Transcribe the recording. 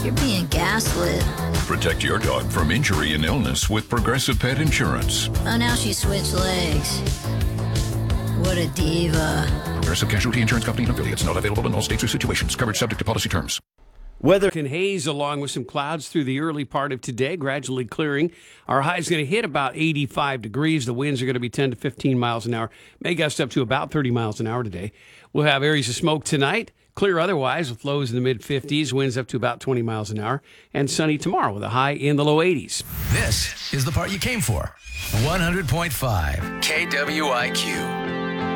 You're being gaslit. Protect your dog from injury and illness with Progressive Pet Insurance. Oh, now she switched legs. What a diva. Progressive Casualty Insurance Company and affiliates. Not available in all states or situations. Coverage subject to policy terms. Weather can haze along with some clouds through the early part of today, gradually clearing. Our high is going to hit about 85 degrees. The winds are going to be 10 to 15 miles an hour. May gust up to about 30 miles an hour today. We'll have areas of smoke tonight. Clear otherwise with lows in the mid-50s, winds up to about 20 miles an hour. And sunny tomorrow with a high in the low 80s. This is the part you came for. 100.5 KWIQ.